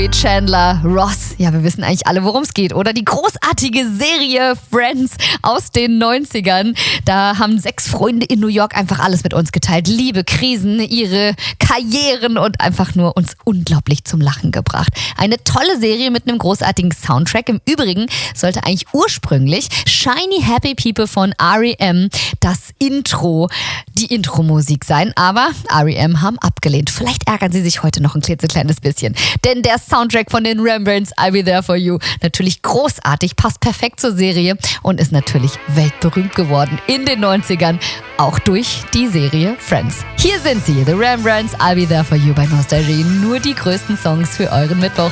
Joey, Chandler, Ross. Ja, wir wissen eigentlich alle, worum es geht, oder? Die großartige Serie Friends aus den 90ern. Da haben 6 Freunde in New York einfach alles mit uns geteilt. Liebe, Krisen, ihre Karrieren und einfach nur uns unglaublich zum Lachen gebracht. Eine tolle Serie mit einem großartigen Soundtrack. Im Übrigen sollte eigentlich ursprünglich Shiny Happy People von R.E.M. das Intro, die Intro-Musik sein. Aber R.E.M. haben abgelehnt. Vielleicht ärgern sie sich heute noch ein klitzekleines bisschen. Denn der Soundtrack von den Rembrandts, I'll Be There For You, natürlich großartig, passt perfekt zur Serie und ist natürlich weltberühmt geworden in den 90ern, auch durch die Serie Friends. Hier sind sie, The Rembrandts, I'll Be There For You bei Nostalgie. Nur die größten Songs für euren Mittwoch.